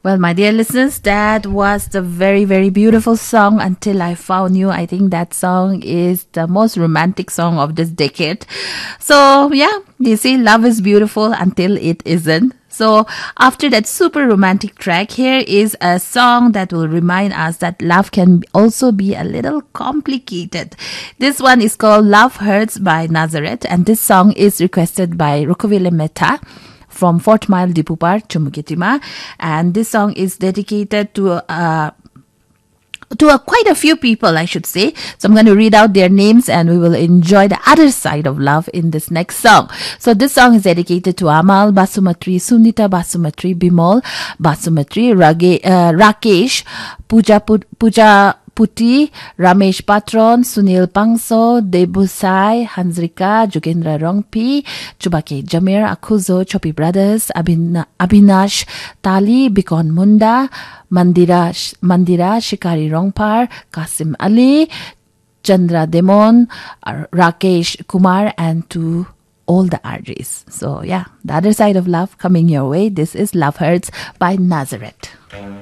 Well, my dear listeners, that was the very, very beautiful song, Until I Found You. I think that song is the most romantic song of this decade. So, yeah, you see, love is beautiful until it isn't. So, after that super romantic track, here is a song that will remind us that love can also be a little complicated. This one is called Love Hurts by Nazareth, and this song is requested by Rukuvile Mehta from Fort Mile, Dipupar, Chumuketima. And this song is dedicated to quite a few people, I should say. So I'm going to read out their names and we will enjoy the other side of love in this next song. So this song is dedicated to Amal Basumatri, Sunita Basumatri, Bimol Basumatri, Rakesh, Puja Puti, Ramesh Patron, Sunil Pangso, Debusai, Hansrika, Jogendra Rongpi, Chubake Jamir, Akuzo, Chopi Brothers, Abhinash Tali, Bikon Munda, Mandira Shikari Rongpar, Kasim Ali, Chandra Demon, Rakesh Kumar, and to all the RJs. So yeah, the other side of love coming your way. This is Love Hurts by Nazareth.